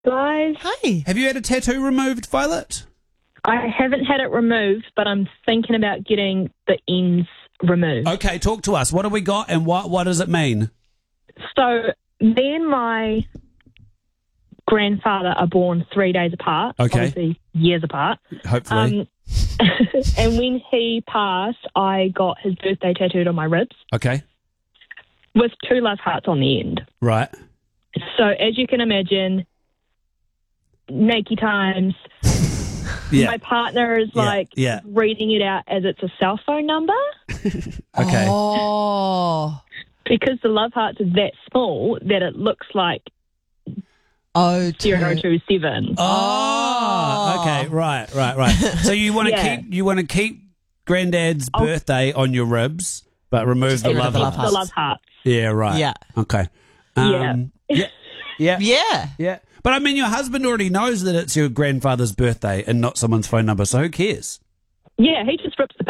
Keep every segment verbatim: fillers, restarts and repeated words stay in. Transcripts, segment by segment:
Guys, Hi. Have you had a tattoo removed, Violet? I haven't had it removed, but I'm thinking about getting the ends removed. Okay, talk to us. What have we got and what, what does it mean? So, me and my grandfather are born three days apart. Okay. Obviously, years apart. Hopefully. Um, and when he passed, I got his birthday tattooed on my ribs okay, with two love hearts on the end. right. So, as you can imagine, naked times. Yeah. My partner is Yeah, like yeah. reading it out as it's a cell phone number Okay. Oh. because the love hearts are that small that it looks like Oh, zero two. two seven. Oh, okay, right, right, right. So you want to Yeah. keep you want to keep Granddad's Oh. birthday on your ribs, but remove the get rid love of the love heart. The love hearts. Yeah, right. Yeah. Okay. Um, yeah. Yeah. Yeah. Yeah. But I mean, your husband already knows that it's your grandfather's birthday and not someone's phone number, so who cares? Yeah, he just rips the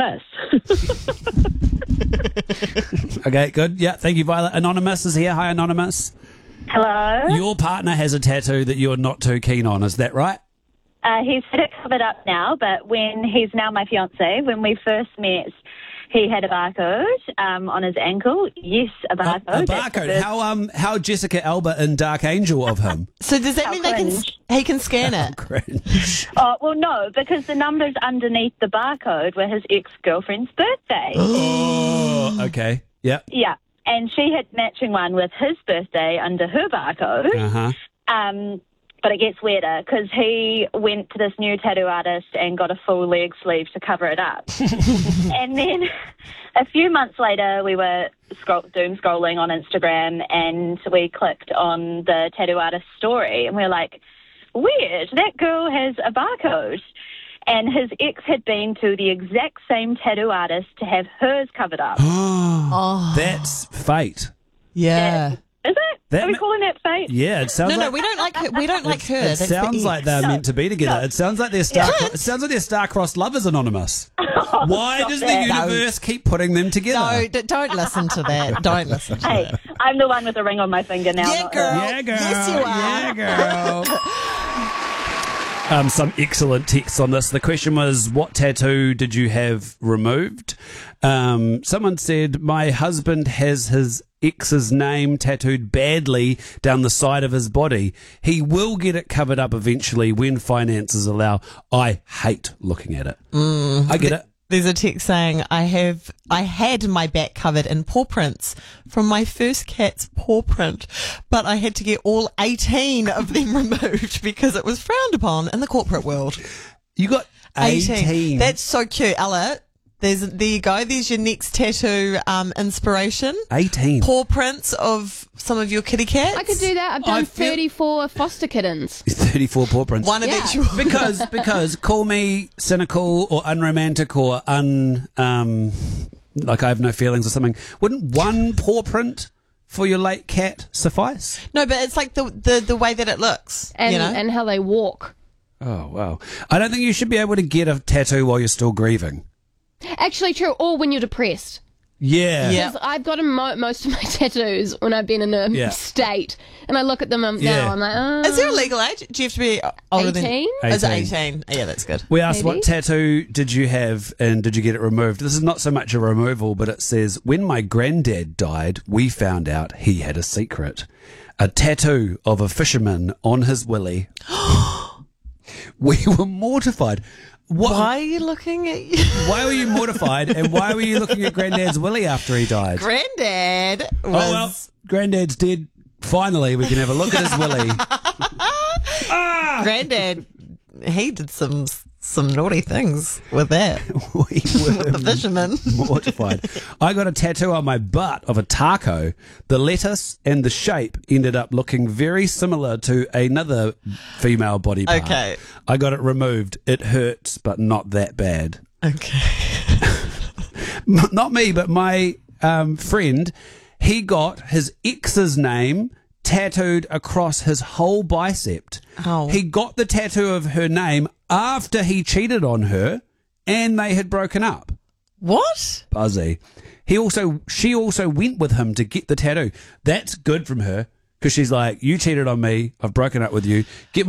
piss. Okay, good. Yeah, thank you, Violet. Anonymous is here. Hi, Anonymous. Hello. Your partner has a tattoo that you're not too keen on, is that right? Uh, he's had it covered up now, but when he's now my fiance, when we first met, he had a barcode um, on his ankle. Yes, a A, barcode. a That's the barcode. first- How um how Jessica Alba and Dark Angel of him. So does that How mean they can cringe. he can scan it? Cringe. Oh, well, no, because the numbers underneath the barcode were his ex-girlfriend's birthday. Oh, okay. Yep. Yeah, and she had matching one with his birthday under her barcode. Uh huh. Um, but it gets weirder because he went to this new tattoo artist and got a full leg sleeve to cover it up. And then a few months later, we were scroll- doom scrolling on Instagram and we clicked on the tattoo artist's story and we were like, weird, that girl has a barcode. And his ex had been to the exact same tattoo artist to have hers covered up. Oh. That's fate. Yeah. Is it? That Are we ma- calling that fate? Yeah, it sounds No, like no, we don't like her. We don't like her. it That's the sounds like ex. they're No. meant to be together. No. It sounds like they're star. Yeah. It sounds like they're star-crossed lovers, Anonymous. Why stop does the that. universe keep putting them together? No, d- don't listen to that. Don't listen to Hey, that. I'm the one with the ring on my finger now. Yeah, not girl. her. Yeah, girl. Yes, you are. Yeah, girl. Um, some excellent texts on this. The question was, what tattoo did you have removed? Um, someone said, my husband has his ex's name tattooed badly down the side of his body. He will get it covered up eventually when finances allow. I hate looking at it. I get it. There's a text saying, I have, I had my back covered in paw prints from my first cat's paw print, but I had to get all eighteen of them removed because it was frowned upon in the corporate world. You got eighteen. That's so cute, Ella. There's, there you go. There's your next tattoo, um, inspiration. eighteen. Paw prints of some of your kitty cats. I could do that. I've done I feel- thirty-four foster kittens. thirty-four paw prints. One of Yeah. each. because because call me cynical or unromantic or un um like I have no feelings or something. Wouldn't one paw print for your late cat suffice? No, but it's like the, the, the way that it looks. And, you know? and how they walk. Oh wow. I don't think you should be able to get a tattoo while you're still grieving. Actually, true. Or when you're depressed. Yeah. Yeah. Because I've gotten mo- most of my tattoos when I've been in a Yeah. state, and I look at them um, Yeah. now. I'm like, oh. Is there a legal age? Do you have to be older eighteen? than... Is it eighteen. eighteen? Yeah, that's good. We asked Maybe. what tattoo did you have and did you get it removed? This is not so much a removal, but it says, when my granddad died, we found out he had a secret. A tattoo of a fisherman on his willy. We were mortified. What, Why are you looking at you? why were you mortified and why were you looking at granddad's willy after he died? Granddad was... Oh, well, granddad's dead. Finally, we can have a look at his willy. Granddad, he did some some naughty things with that. We With the were fisherman. mortified. I got a tattoo on my butt of a taco. The lettuce and the shape ended up looking very similar to another female body part. Okay. I got it removed. It hurts, but not that bad. Okay. M- Not me, but my um, friend. He got his ex's name tattooed across his whole bicep. Oh. He got the tattoo of her name after he cheated on her and they had broken up. What? Buzzy. He also, she also went with him to get the tattoo. That's good from her. because she's like, you cheated on me. I've broken up with you. Get